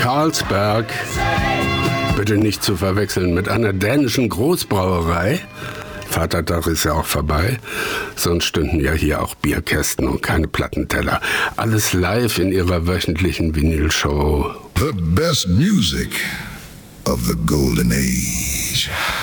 Carlsberg. Bitte nicht zu verwechseln mit einer dänischen Großbrauerei. Vatertag ist ja auch vorbei. Sonst stünden ja hier auch Bierkästen und keine Plattenteller. Alles live in ihrer wöchentlichen Vinylshow. The best music of the golden age.